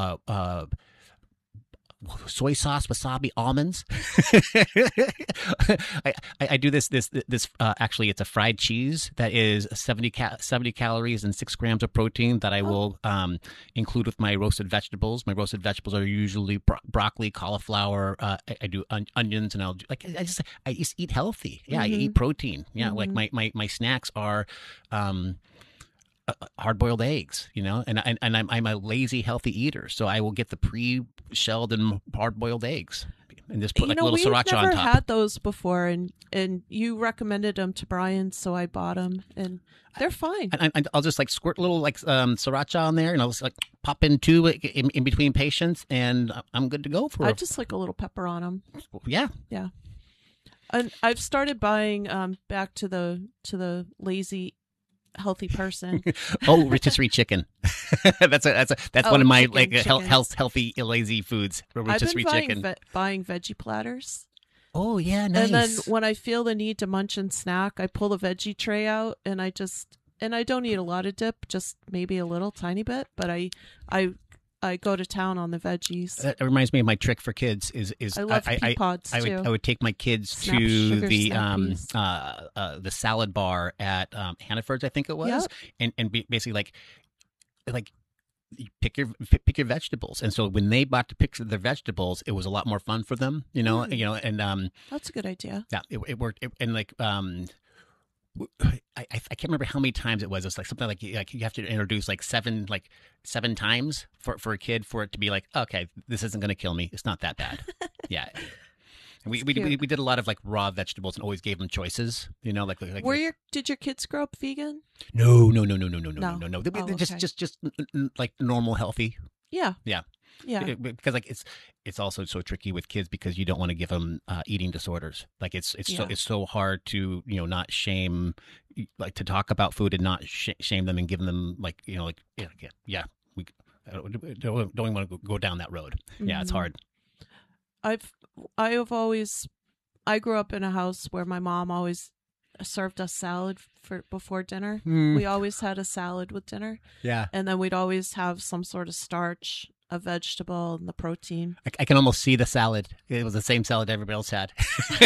soy sauce, wasabi, almonds. I do this actually it's a fried cheese that is 70 calories and 6 grams of protein that I will include with my roasted vegetables. My roasted vegetables are usually broccoli, cauliflower. I do onions, and I just eat healthy. Yeah, I eat protein. Yeah, like my snacks are hard-boiled eggs, and I'm a lazy healthy eater, so I will get the pre-shelled and hard-boiled eggs and just put like a little sriracha on top. We've never had those before, and you recommended them to Brian, so I bought them, and they're fine. And I'll just like squirt a little like sriracha on there, and I'll just like pop in two in between patients, and I'm good to go for. I just like a little pepper on them. Yeah. And I've started buying back to the lazy healthy person. Rotisserie chicken. that's one of my chicken. healthy lazy foods. Rotisserie chicken. Buying veggie platters. Oh yeah, nice. And then when I feel the need to munch and snack, I pull the veggie tray out, and I don't eat a lot of dip, just maybe a little tiny bit, but I go to town on the veggies. That reminds me of my trick for kids. I love pea pods too. I would take my kids to the salad bar at Hannaford's, I think it was, and basically like you pick your vegetables. And so when they bought to pick their vegetables, it was a lot more fun for them, and that's a good idea. Yeah, it worked. I can't remember how many times it was. It's like something like you have to introduce like seven times for a kid for it to be like, okay, this isn't going to kill me. It's not that bad. Yeah. And we did a lot of like raw vegetables and always gave them choices. Did your kids grow up vegan? No. Oh, just like normal healthy. Yeah. Yeah, because like it's also so tricky with kids because you don't want to give them eating disorders. Like it's so hard to not shame, like to talk about food and not shame them and give them we don't even want to go down that road. Mm-hmm. Yeah, it's hard. I grew up in a house where my mom always served us salad before dinner. We always had a salad with dinner. Yeah, and then we'd always have some sort of starch, a vegetable, and the protein. I can almost see the salad. It was the same salad everybody else had.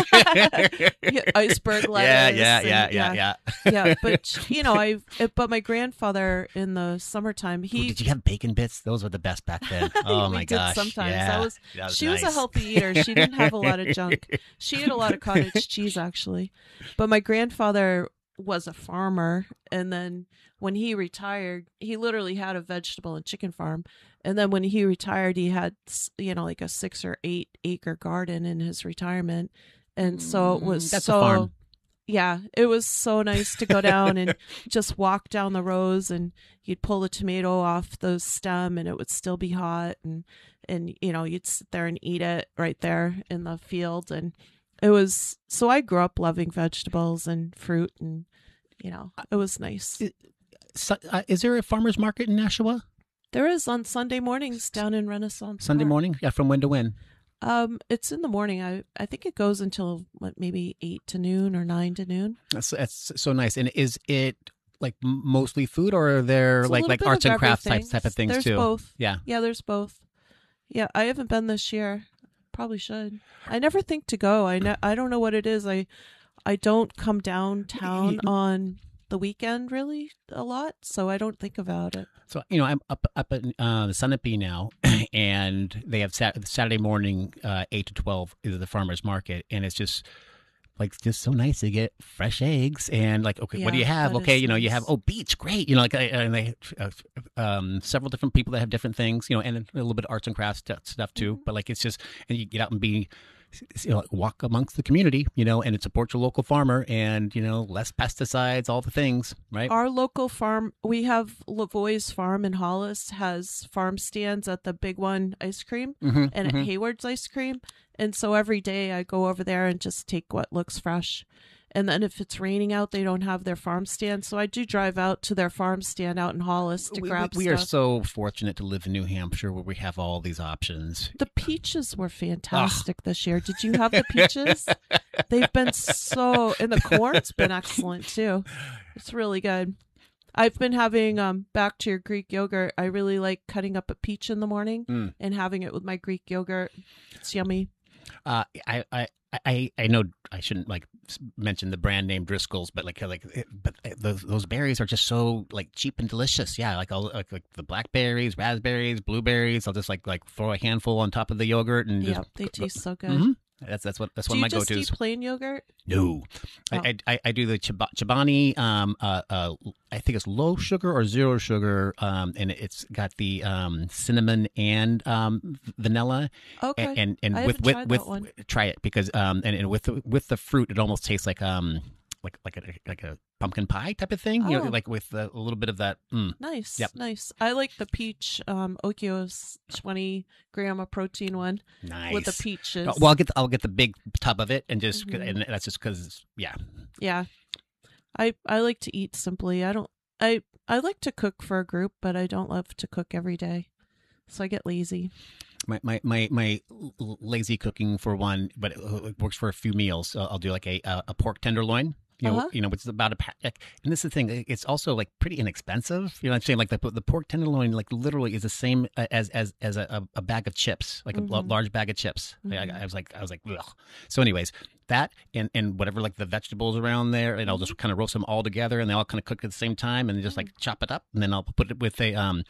Iceberg lettuce. Yeah. But my grandfather in the summertime, did you have bacon bits? Those were the best back then. Oh my gosh. Sometimes. Yeah. She was a healthy eater. She didn't have a lot of junk. She ate a lot of cottage cheese actually. But my grandfather was a farmer, and then when he retired, he literally had a vegetable and chicken farm. And then when he retired, he had, like a 6 or 8 acre garden in his retirement. And so it was a farm. Yeah, it was so nice to go down and just walk down the rows, and you'd pull the tomato off the stem and it would still be hot. And you'd sit there and eat it right there in the field. And it was, so I grew up loving vegetables and fruit, and, it was nice. Is there a farmer's market in Nashua? There is on Sunday mornings down in Renaissance Sunday Park. morning? Yeah, from when to when? It's in the morning. I think it goes until maybe 8 to noon or 9 to noon. That's so nice. And is it like mostly food, or are there It's a like little bit arts of and crafts everything. type of things There's too? both. Yeah. Yeah, there's both. Yeah, I haven't been this year. Probably should. I never think to go. I don't know what it is. I don't come downtown on the weekend really a lot, so I don't think about it. So I'm up at the Sunapee now, and they have Saturday morning 8 to 12 is the farmers market, and it's just so nice to get fresh eggs and like, okay, what do you Yeah, have? that Okay, is you nice. have beets, great. And they several different people that have different things, and a little bit of arts and crafts stuff too. Mm-hmm. But like it's just, and you get out and be, walk amongst the community, and it supports your local farmer, and less pesticides, all the things, right? Our local farm, we have Lavoie's Farm in Hollis, has farm stands at the Big One ice cream and at Hayward's ice cream. And so every day I go over there and just take what looks fresh. And then if it's raining out, they don't have their farm stand. So I do drive out to their farm stand out in Hollis to grab we stuff. are so fortunate to live in New Hampshire where we have all these options. The peaches were fantastic this year. Did you have the peaches? They've been and the corn's been excellent too. It's really good. I've been having, back to your Greek yogurt, I really like cutting up a peach in the morning and having it with my Greek yogurt. It's yummy. I know I shouldn't mention the brand name Driscoll's, but those berries are just so cheap and delicious. Yeah, like the blackberries, raspberries, blueberries. I'll just like throw a handful on top of the yogurt and Yeah, just, they taste so good. Mhm. That's one Do of you my just go-tos. eat plain yogurt? No, Oh. I do the Chobani. I think it's low sugar or zero sugar, and it's got the cinnamon and vanilla. Okay. And I with haven't tried that one. try it because and with the fruit, it almost tastes like a pumpkin pie type of thing. Oh. Like with a little bit of that. Nice. Yep. Nice. I like the peach Okio's 20-gram of protein one Nice. with the peaches. Well, I'll get the big tub of it and just Mhm. and that's just because Yeah. I like to eat simply. I like to cook for a group, but I don't love to cook every day. So I get lazy. my lazy cooking for one, but it works for a few meals. So I'll do like a pork tenderloin. Which is about a pack. And this is the thing; it's also pretty inexpensive. You know what I'm saying? Like the pork tenderloin, literally is the same as a bag of chips, like a large bag of chips. I was like, ugh. So, anyways, that and whatever the vegetables around there, and I'll just kind of roast them all together, and they all kind of cook at the same time, and just chop it up, and then I'll put it with a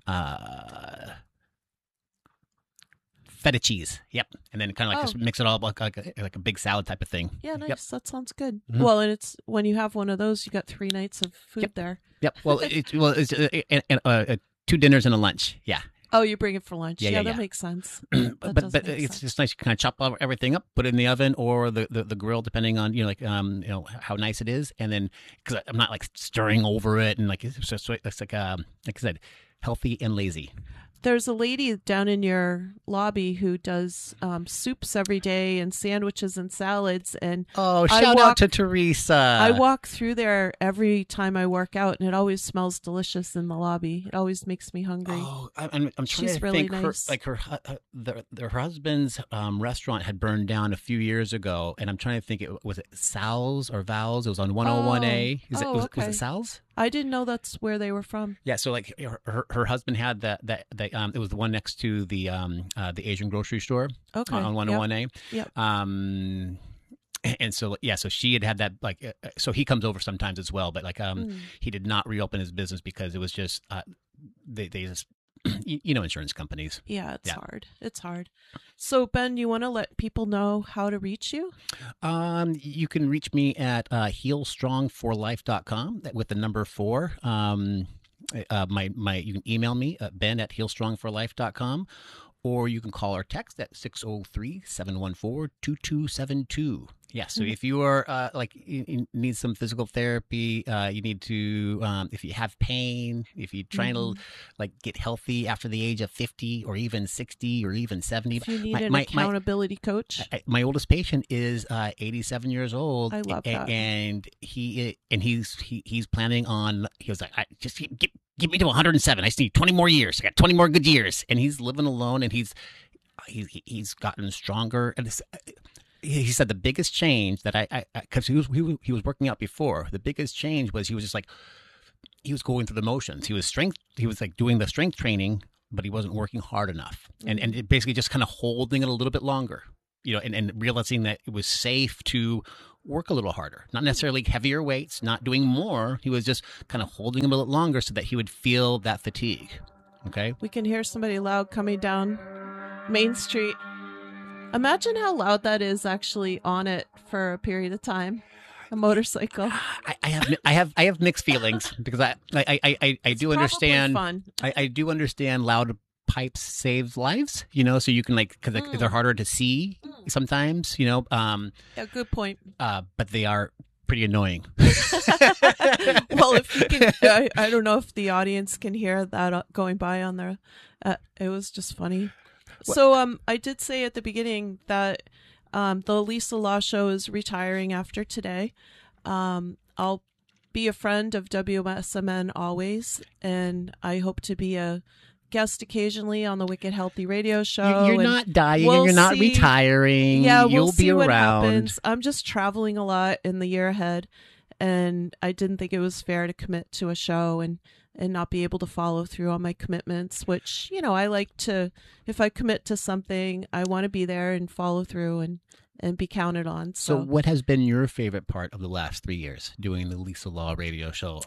feta cheese. Yep. And then kind of just mix it all up like a big salad type of thing. Yeah, nice. Yep. That sounds good. Mhm. Well, and it's when you have one of those, you got 3 nights of food there. Yep. Well, it's 2 dinners and a lunch. Yeah. Oh, you bring it for lunch. Yeah, That yeah. makes sense. but does make it's sense. just nice. You kind of chop everything up, put it in the oven or the grill, depending on how nice it is, and then because I'm not stirring over it and it's just like I said, healthy and lazy. There's a lady down in your lobby who does soups every day and sandwiches and salads. And Oh, I shout walk- out to Teresa. I walk through there every time I work out, and it always smells delicious in the lobby. It always makes me hungry. Oh, I'm trying She's to really think. nice. Her husband's restaurant had burned down a few years ago, and I'm trying to think. Was it Sal's or Val's? It was on 101A. Was okay. it Sal's? I didn't know that's where they were from. Yeah, so her husband had that it was the one next to the Asian grocery store Okay. on 101A. Yep. And so so she had that so he comes over sometimes as well, but he did not reopen his business because it was just they just insurance companies. Yeah, it's Yeah. hard. It's hard. So, Ben, you want to let people know how to reach you? You can reach me at healstrongforlife.com with the number 4. You can email me at ben@healstrongforlife.com, or you can call or text at 603-714-2272. Yeah, so if you are you need some physical therapy, you need to if you have pain, if you're trying to get healthy after the age of 50 or even 60 or even 70. If you need an accountability coach. My oldest patient is 87 years old. I love that. And he's planning on. He was like, get me to 107. I just need 20 more years. I got 20 more good years. And he's living alone, and he's gotten stronger. And he said the biggest change that because he was working out before. The biggest change was he was just like, he was going through the motions. He was like doing the strength training, but he wasn't working hard enough. And it basically just kind of holding it a little bit longer, and realizing that it was safe to work a little harder, not necessarily heavier weights, not doing more. He was just kind of holding them a little longer so that he would feel that fatigue. Okay. We can hear somebody loud coming down Main Street. Imagine how loud that is actually on it for a period of time. A motorcycle. I have mixed feelings because I do understand. Fun. I do understand loud pipes save lives, so you can because they're harder to see sometimes, Yeah, good point. But they are pretty annoying. Well, if you can, I don't know if the audience can hear that going by on there. It was just funny. What? So I did say at the beginning that the Lisa Law Show is retiring after today. I'll be a friend of WSMN always, and I hope to be a guest occasionally on the Wicked Healthy Radio Show. You're not dying, and you're not retiring. Yeah, You'll see be what around. Happens. I'm just traveling a lot in the year ahead, and I didn't think it was fair to commit to a show and not be able to follow through on my commitments, which, I like to, if I commit to something, I want to be there and follow through and be counted on. So what has been your favorite part of the last 3 years doing the Lisa Law Radio Show?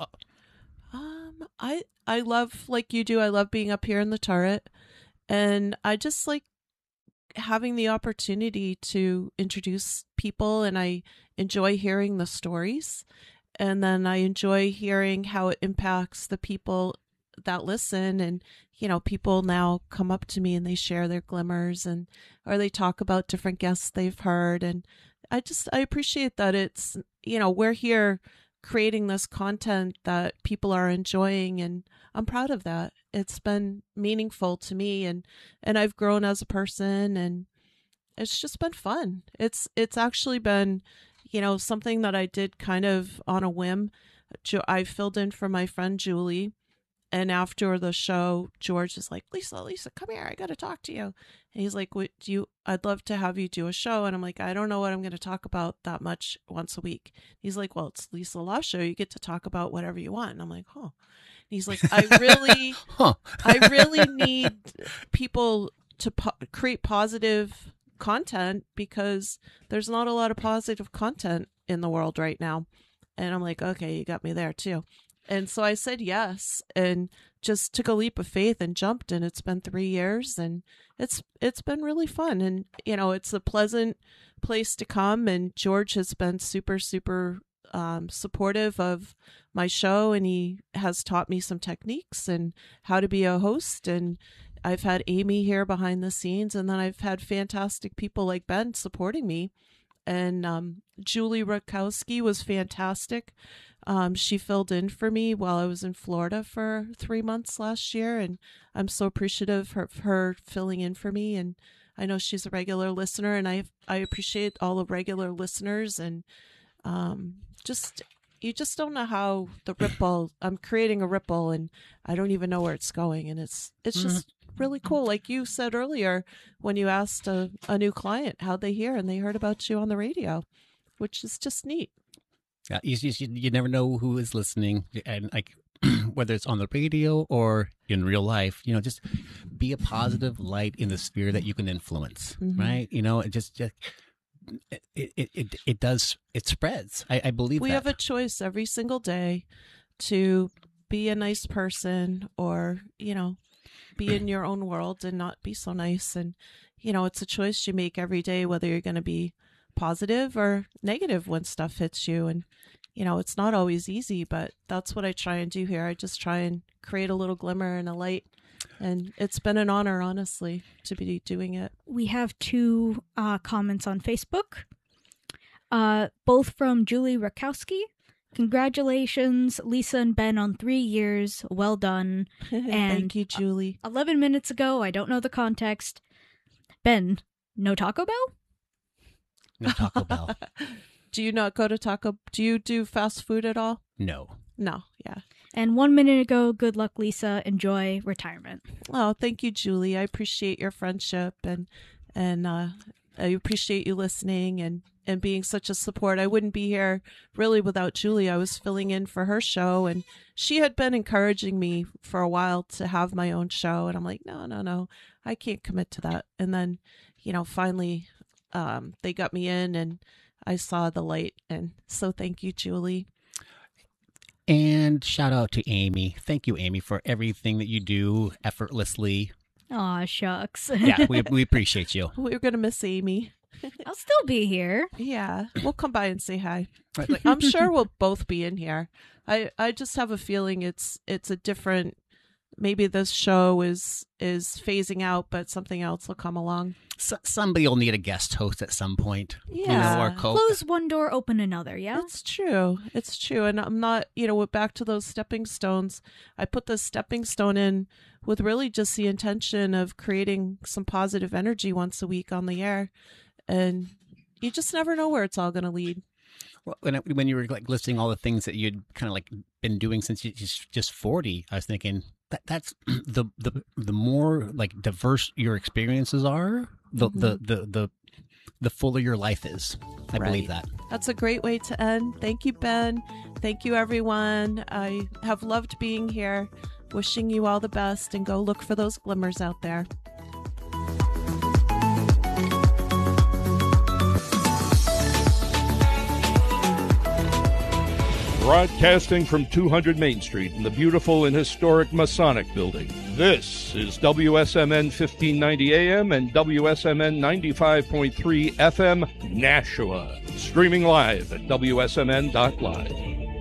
I love, like you do, I love being up here in the turret, and I just like having the opportunity to introduce people, and I enjoy hearing the stories, and then I enjoy hearing how it impacts the people that listen. And people now come up to me and they share their glimmers, or they talk about different guests they've heard, and I appreciate that it's we're here creating this content that people are enjoying, and I'm proud of that. It's been meaningful to me, and I've grown as a person, and it's just been fun. It's actually been, something that I did kind of on a whim. I filled in for my friend Julie, and after the show, George is like, Lisa, come here. I got to talk to you. And he's like, I'd love to have you do a show. And I'm like, I don't know what I'm going to talk about that much once a week. He's like, well, it's Lisa Law Show. You get to talk about whatever you want. And I'm like, huh. And he's like, I really need people to create positive content, because there's not a lot of positive content in the world right now. And I'm like, okay, you got me there too. And so I said yes, and just took a leap of faith and jumped, and it's been 3 years, and it's been really fun. And it's a pleasant place to come, and George has been super supportive of my show, and he has taught me some techniques and how to be a host. And I've had Amy here behind the scenes, and then I've had fantastic people like Ben supporting me. And Julie Rakowski was fantastic. She filled in for me while I was in Florida for 3 months last year, and I'm so appreciative of her filling in for me. And I know she's a regular listener, and I appreciate all the regular listeners. And you just don't know how the ripple. I'm creating a ripple, and I don't even know where it's going, and it's just really cool. Like you said earlier, when you asked a new client how'd they hear, and they heard about you on the radio, which is just neat. Yeah, you never know who is listening, and whether it's on the radio or in real life, just be a positive light in the sphere that you can influence, right? It spreads. I believe we have a choice every single day to be a nice person, or be in your own world and not be so nice. And it's a choice you make every day, whether you're going to be positive or negative when stuff hits you. And it's not always easy, but that's what I try and do here. I just try and create a little glimmer and a light, and it's been an honor, honestly, to be doing it. We have 2 comments on Facebook, both from Julie Rakowski. Congratulations, Lisa and Ben, on 3 years. Well done. And thank you, Julie. 11 minutes ago, I don't know the context. Ben, no Taco Bell? No Taco Bell. Do you not go to do you do fast food at all? No. No, yeah. And 1 minute ago, good luck, Lisa. Enjoy retirement. Oh, thank you, Julie. I appreciate your friendship and I appreciate you listening and being such a support. I wouldn't be here really without Julie. I was filling in for her show, and she had been encouraging me for a while to have my own show. And I'm like, no, I can't commit to that. And then, finally, they got me in and I saw the light. And so thank you, Julie. And shout out to Amy. Thank you, Amy, for everything that you do effortlessly. Aw, shucks. Yeah, we appreciate you. We're going to miss Amy. I'll still be here. Yeah, we'll come by and say hi. I'm sure we'll both be in here. I just have a feeling it's a different. Maybe this show is phasing out, but something else will come along. Somebody will need a guest host at some point. Yeah. Or close one door, open another. Yeah, it's true. It's true. And I'm not, back to those stepping stones. I put the stepping stone in with really just the intention of creating some positive energy once a week on the air. And you just never know where it's all going to lead. Well, when you were listing all the things that you'd kind of been doing since you just 40, I was thinking that's the more diverse your experiences are, the fuller your life is. I believe that. That's a great way to end. Thank you, Ben. Thank you, everyone. I have loved being here. Wishing you all the best, and go look for those glimmers out there. Broadcasting from 200 Main Street in the beautiful and historic Masonic Building. This is WSMN 1590 AM and WSMN 95.3 FM Nashua. Streaming live at WSMN.live.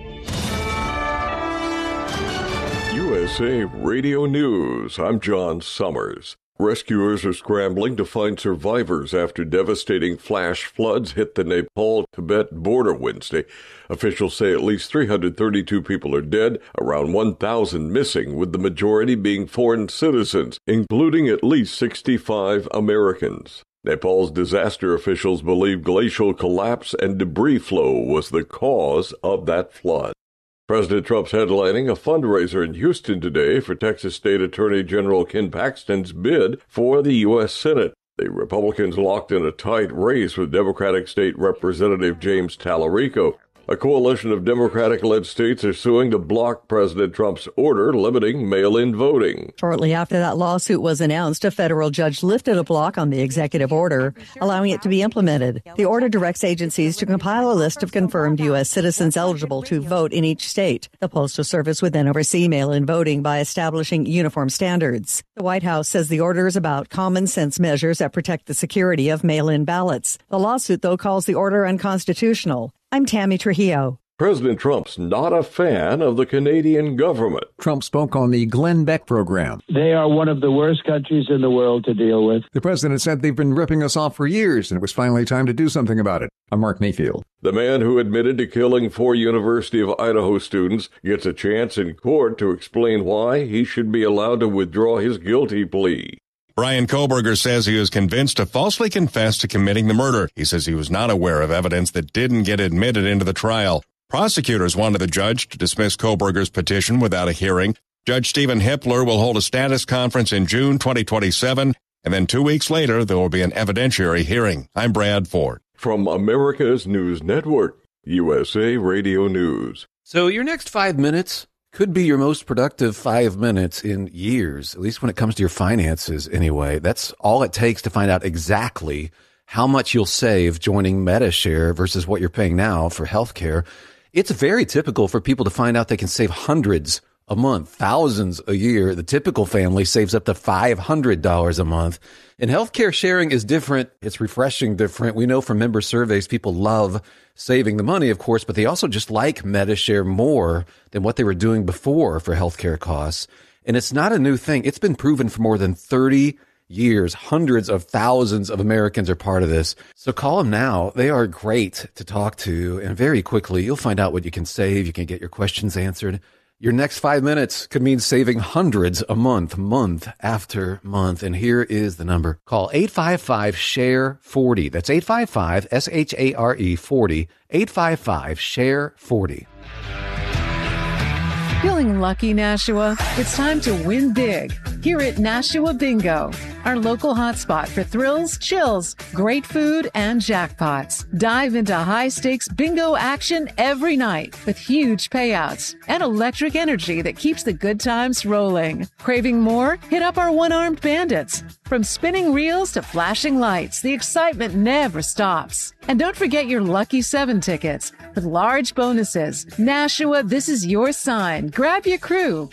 USA Radio News. I'm John Summers. Rescuers are scrambling to find survivors after devastating flash floods hit the Nepal-Tibet border Wednesday. Officials say at least 332 people are dead, around 1,000 missing, with the majority being foreign citizens, including at least 65 Americans. Nepal's disaster officials believe glacial collapse and debris flow was the cause of that flood. President Trump's headlining a fundraiser in Houston today for Texas State Attorney General Ken Paxton's bid for the U.S. Senate. The Republicans locked in a tight race with Democratic State Representative James Tallarico. A coalition of Democratic-led states are suing to block President Trump's order limiting mail-in voting. Shortly after that lawsuit was announced, a federal judge lifted a block on the executive order, allowing it to be implemented. The order directs agencies to compile a list of confirmed U.S. citizens eligible to vote in each state. The Postal Service would then oversee mail-in voting by establishing uniform standards. The White House says the order is about common-sense measures that protect the security of mail-in ballots. The lawsuit, though, calls the order unconstitutional. I'm Tammy Trujillo. President Trump's not a fan of the Canadian government. Trump spoke on the Glenn Beck program. They are one of the worst countries in the world to deal with. The president said they've been ripping us off for years, and it was finally time to do something about it. I'm Mark Mayfield. The man who admitted to killing 4 University of Idaho students gets a chance in court to explain why he should be allowed to withdraw his guilty plea. Bryan Kohberger says he was convinced to falsely confess to committing the murder. He says he was not aware of evidence that didn't get admitted into the trial. Prosecutors wanted the judge to dismiss Kohberger's petition without a hearing. Judge Stephen Hippler will hold a status conference in June 2027, and then 2 weeks later there will be an evidentiary hearing. I'm Brad Ford. From America's News Network, USA Radio News. So your next 5 minutes could be your most productive 5 minutes in years, at least when it comes to your finances anyway. That's all it takes to find out exactly how much you'll save joining Medi-Share versus what you're paying now for healthcare. It's very typical for people to find out they can save hundreds a month, thousands a year. The typical family saves up to $500 a month. And healthcare sharing is different. It's refreshing different. We know from member surveys, people love saving the money, of course, but they also just like Medi-Share more than what they were doing before for healthcare costs. And it's not a new thing. It's been proven for more than 30 years. Hundreds of thousands of Americans are part of this. So call them now. They are great to talk to. And very quickly, you'll find out what you can save. You can get your questions answered. Your next 5 minutes could mean saving hundreds a month, month after month. And here is the number. Call 855-SHARE-40. That's 855-SHARE-40. 855-SHARE-40. Feeling lucky, Nashua? It's time to win big here at Nashua Bingo, our local hotspot for thrills, chills, great food, and jackpots. Dive into high-stakes bingo action every night with huge payouts and electric energy that keeps the good times rolling. Craving more? Hit up our one-armed bandits. From spinning reels to flashing lights, the excitement never stops. And don't forget your Lucky 7 tickets with large bonuses. Nashua, this is your sign. Grab your crew.